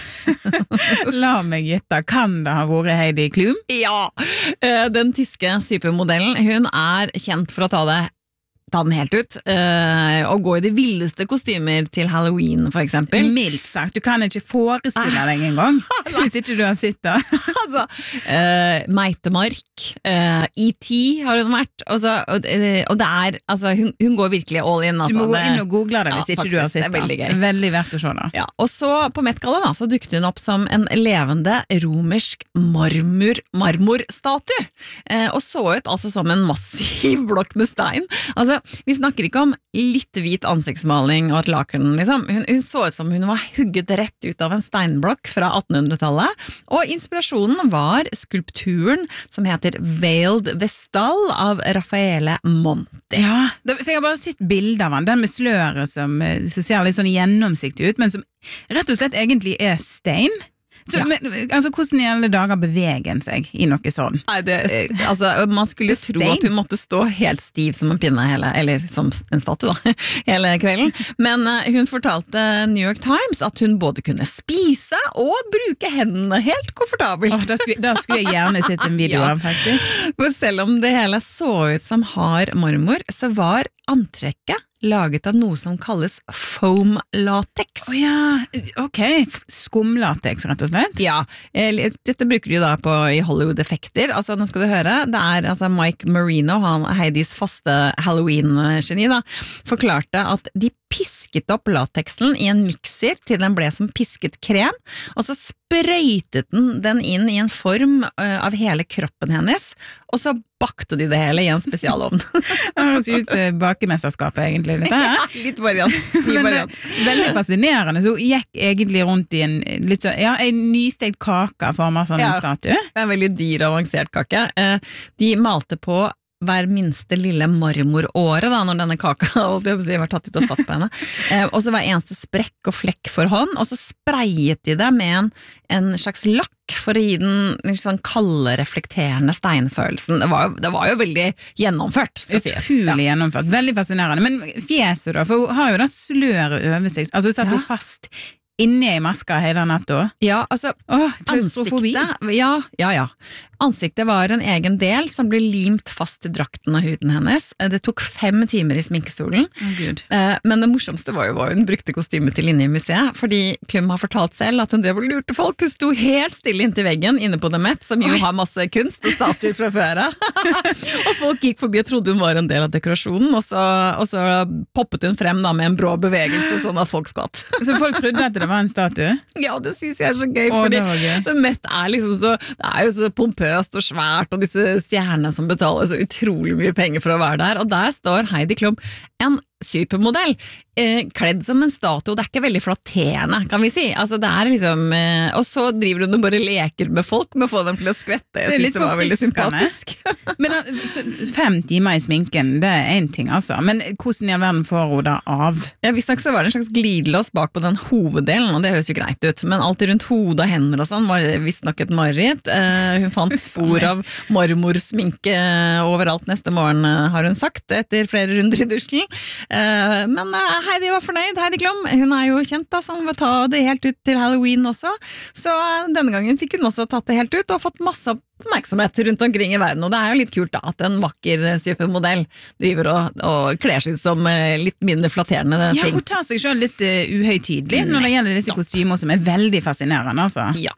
La meg gjette, kan det ha vært Heidi Klum? Ja, uh, den tyske supermodellen, hun er kjent for å ta det ta den helt ut, uh, og gå i de villeste kostymer til Halloween, for eksempel. Mildt sagt, du kan ikke forestille deg en gang, hvis ikke du har sett det. altså, uh, Meitemark, uh, E T har hun vært, altså, og, og det er, altså, hun, hun går virkelig all in. Altså, du må gå det, inn og google det hvis ja, ikke faktisk, du har sett det. Det er veldig gøy. Veldig verdt å se det. Ja, og så på Met-galla da, så dukket hun opp som en levende romersk marmor, marmorstatue, uh, og så ut altså som en massiv blokk med stein. Altså, vi snakker ikke om litt hvit ansiktsmaling og et laken, liksom. Hun, hun så ut som hun var hugget rett ut av en steinblokk fra attenhundretallet, og inspirasjonen var skulpturen som heter Veiled Vestal av Raffaele Monti. Ja, det, for jeg har bare sett bilder av den, den med sløret som, som ser litt sånn gjennomsiktig ut, men som rett og slett egentlig er stein. Så, ja. men, altså, hvordan i alle dager beveger en seg i noe sånn? Nei, det, altså, man skulle jo tro at hun måtte stå helt stiv som en pinne hele, eller som en statue da, hele kvelden. Men uh, hun fortalte New York Times at hun både kunne spise og bruke hendene helt komfortabelt. Oh, da, skulle, da skulle jeg gjerne sett en video av, ja. faktisk. For selv om det hele så ut som hard marmor, så var antrekket laget av noe som kalles foam latex. Å oh, ja, ok. Skumlatex, rett og slett? Ja, dette bruker de jo da på, i Hollywood-effekter. Altså, nå skal du høre, det er altså Mike Marino, han Heidis faste Halloween-geni da, forklarte at de pisket opp latexen i en mixer til den ble som pisket krem, og så sprøytet den, den inn i en form uh, av hele kroppen hennes, og så bakte de det hele i en spesialovn. Det høres ut til bakemesterskapet egentlig, dette her. Ja, litt variant. Litt variant. Veldig fascinerende, så hun gikk egentlig rundt i en, litt så, ja, en nystekt kake formet sånn en ja, statue. Det er en veldig dyr og avansert kake. Uh, de malte på hver minste lille marmoråre da, når denne kaka var tatt ut og satt på henne. Eh, og så var eneste sprekk og flekk for hånd, og så sprayet de det med en, en slags lakk for å gi den sånn kalde, reflekterende steinfølelsen. Det var, det var jo veldig gjennomført, skal sies. Utrolig ja. gjennomført, veldig fascinerende. Men fjeset da, for hun har jo da sløret over seg, altså hun satt jo ja. fast inne i maska hele natta. Ja, altså, Åh, klaustrofobi. Ansiktet, ja, ja, ja. Ansiktet var en egen del som ble limt fast til drakten av huden hennes. Det tok fem timer i sminkestolen. Oh, Gud. Men det morsomste var jo hva hun brukte kostymet til inne i museet, fordi Klum har fortalt selv at hun drev og lurte folk. Hun sto helt stille inntil veggen inne på The Met, som jo Oi. har masse kunst og statuer fra før av. Og folk gikk forbi og trodde hun var en del av dekorasjonen, og så, og så poppet hun frem da med en brå bevegelse, sånn at folk skvatt. Så folk trodde at det var en statue? Ja, det synes jeg er så gøy, Åh, fordi The Met er liksom så, det er jo så pompøst og svært, og disse stjernene som betaler så utrolig mye penger for å være der, og der står Heidi Klum, en supermodell, eh, kledd som en statue. Det er ikke veldig flatterende, kan vi si. Altså, det er liksom, eh, og så driver hun og bare leker med folk med å få dem til å skvette. Jeg det er synes det var veldig sympatisk. Men så, fem timer i sminken, det er en ting altså. Men hvordan i all verden får hun da av? Ja, visst nok så var det en slags glidelås bak på den hoveddelen, og det høres jo greit ut. Men alt rundt hodet og hender og sånn var visst nok et mareritt. Eh, hun fant spor av marmorsminke overalt neste morgen, har hun sagt, etter flere runder i dusjen. Uh, men uh, Heidi var fornøyd, Heidi Klum, hun er jo kjent da, så hun vil ta det helt ut til Halloween også, så uh, denne gangen fikk hun også tatt det helt ut, og fått masse oppmerksomhet rundt omkring i verden, og det er jo litt kult da, at en vakker supermodell driver og, og kler seg ut som uh, litt mindre flatterende ting. Ja, hun tar seg selv litt uh, uhøytidlig når det gjelder disse kostymer som er veldig fascinerende, altså. Ja.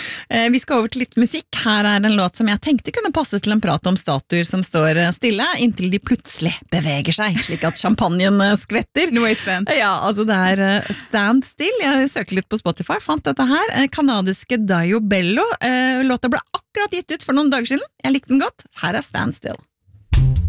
Vi skal over til litt musikk. Her er en låt som jeg tenkte kunne passe til en prat om statuer som står stille, inntil de plutselig beveger seg, slik at champagnen skvetter. Nå er jeg spent. Ja, altså det er Stand Still. Jeg søkte litt på Spotify, fant dette her. Kanadiske Dio Bello. Låta ble akkurat gitt ut for noen dager siden. Jeg likte den godt. Her er Stand Still.